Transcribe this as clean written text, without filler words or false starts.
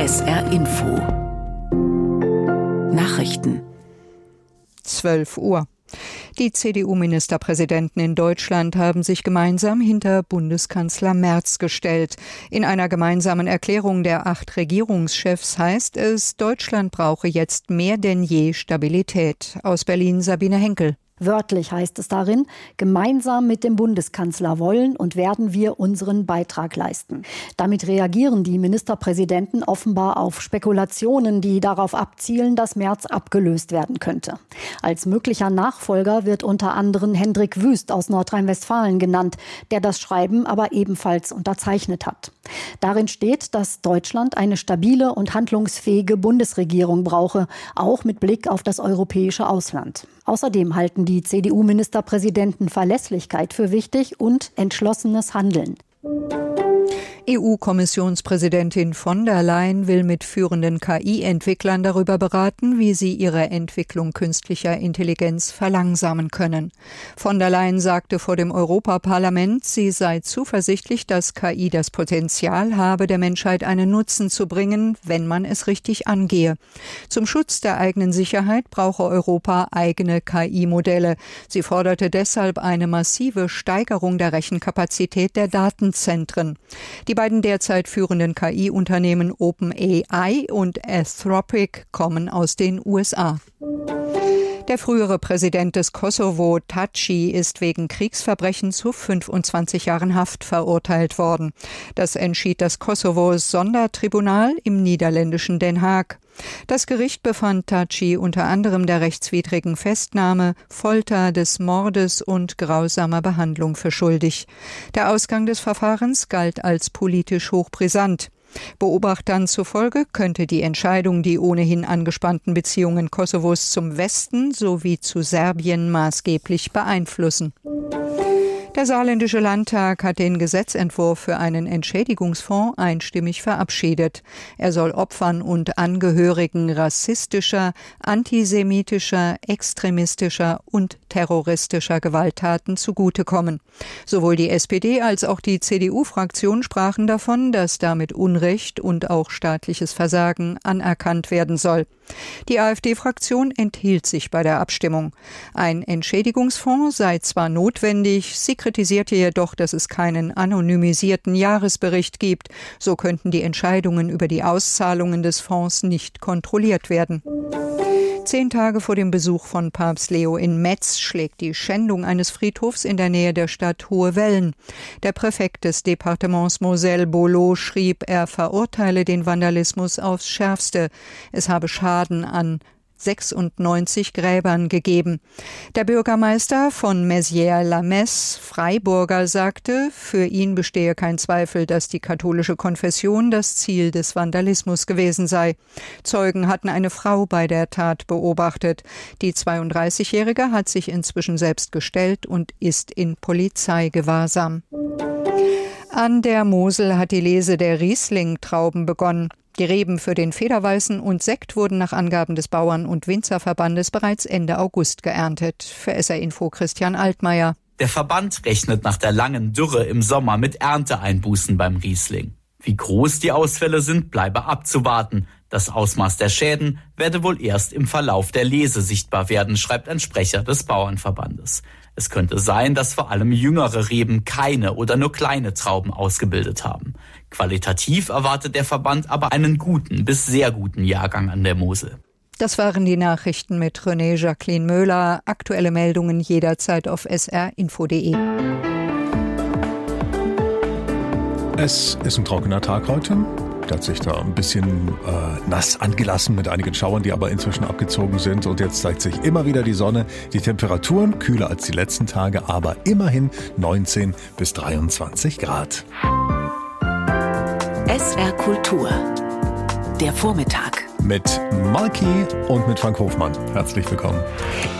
SR Info Nachrichten 12 Uhr. Die CDU-Ministerpräsidenten in Deutschland haben sich gemeinsam hinter Bundeskanzler Merz gestellt. In einer gemeinsamen Erklärung der 8 Regierungschefs heißt es, Deutschland brauche jetzt mehr denn je Stabilität. Aus Berlin Sabine Henkel. Wörtlich heißt es darin, gemeinsam mit dem Bundeskanzler wollen und werden wir unseren Beitrag leisten. Damit reagieren die Ministerpräsidenten offenbar auf Spekulationen, die darauf abzielen, dass Merz abgelöst werden könnte. Als möglicher Nachfolger wird unter anderem Hendrik Wüst aus Nordrhein-Westfalen genannt, der das Schreiben aber ebenfalls unterzeichnet hat. Darin steht, dass Deutschland eine stabile und handlungsfähige Bundesregierung brauche, auch mit Blick auf das europäische Ausland. Außerdem halten die CDU-Ministerpräsidenten Verlässlichkeit für wichtig und entschlossenes Handeln. EU-Kommissionspräsidentin von der Leyen will mit führenden KI-Entwicklern darüber beraten, wie sie ihre Entwicklung künstlicher Intelligenz verlangsamen können. Von der Leyen sagte vor dem Europaparlament, sie sei zuversichtlich, dass KI das Potenzial habe, der Menschheit einen Nutzen zu bringen, wenn man es richtig angehe. Zum Schutz der eigenen Sicherheit brauche Europa eigene KI-Modelle. Sie forderte deshalb eine massive Steigerung der Rechenkapazität der Datenzentren. Die beiden derzeit führenden KI-Unternehmen OpenAI und Anthropic kommen aus den USA. Der frühere Präsident des Kosovo, Thaçi, ist wegen Kriegsverbrechen zu 25 Jahren Haft verurteilt worden. Das entschied das Kosovo-Sondertribunal im niederländischen Den Haag. Das Gericht befand Thaçi unter anderem der rechtswidrigen Festnahme, Folter, des Mordes und grausamer Behandlung für schuldig. Der Ausgang des Verfahrens galt als politisch hochbrisant. Beobachtern zufolge könnte die Entscheidung die ohnehin angespannten Beziehungen Kosovos zum Westen sowie zu Serbien maßgeblich beeinflussen. Der saarländische Landtag hat den Gesetzentwurf für einen Entschädigungsfonds einstimmig verabschiedet. Er soll Opfern und Angehörigen rassistischer, antisemitischer, extremistischer und terroristischer Gewalttaten zugutekommen. Sowohl die SPD als auch die CDU-Fraktion sprachen davon, dass damit Unrecht und auch staatliches Versagen anerkannt werden soll. Die AfD-Fraktion enthielt sich bei der Abstimmung. Ein Entschädigungsfonds sei zwar notwendig, sie kritisierte jedoch, dass es keinen anonymisierten Jahresbericht gibt. So könnten die Entscheidungen über die Auszahlungen des Fonds nicht kontrolliert werden. 10 Tage vor dem Besuch von Papst Leo in Metz schlägt die Schändung eines Friedhofs in der Nähe der Stadt hohe Wellen. Der Präfekt des Departements Moselle, Bolo, schrieb, er verurteile den Vandalismus aufs Schärfste. Es habe Schaden an 96 Gräbern gegeben. Der Bürgermeister von Mézières-la-Messe, Freiburger, sagte, für ihn bestehe kein Zweifel, dass die katholische Konfession das Ziel des Vandalismus gewesen sei. Zeugen hatten eine Frau bei der Tat beobachtet. Die 32-Jährige hat sich inzwischen selbst gestellt und ist in Polizeigewahrsam. An der Mosel hat die Lese der Riesling-Trauben begonnen. Die Reben für den Federweißen und Sekt wurden nach Angaben des Bauern- und Winzerverbandes bereits Ende August geerntet. Für SR Info Christian Altmaier. Der Verband rechnet nach der langen Dürre im Sommer mit Ernteeinbußen beim Riesling. Wie groß die Ausfälle sind, bleibe abzuwarten. Das Ausmaß der Schäden werde wohl erst im Verlauf der Lese sichtbar werden, schreibt ein Sprecher des Bauernverbandes. Es könnte sein, dass vor allem jüngere Reben keine oder nur kleine Trauben ausgebildet haben. Qualitativ erwartet der Verband aber einen guten bis sehr guten Jahrgang an der Mosel. Das waren die Nachrichten mit René Jacqueline Möhler. Aktuelle Meldungen jederzeit auf srinfo.de. Es ist ein trockener Tag heute. Der hat sich da ein bisschen nass angelassen mit einigen Schauern, die aber inzwischen abgezogen sind. Und jetzt zeigt sich immer wieder die Sonne. Die Temperaturen kühler als die letzten Tage, aber immerhin 19 bis 23 Grad. SR Kultur. Der Vormittag. Mit Malki und mit Frank Hofmann. Herzlich willkommen.